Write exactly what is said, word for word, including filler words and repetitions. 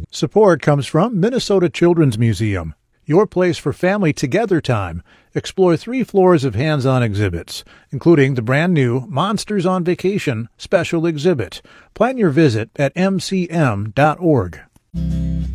Support comes from Minnesota Children's Museum, your place for family together time. Explore three floors of hands-on exhibits, including the brand-new Monsters on Vacation special exhibit. Plan your visit at m c m dot org.